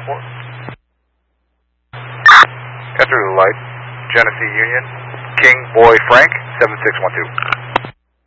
Airport. Enter the light. Genesee Union. King Boy Frank, 7612.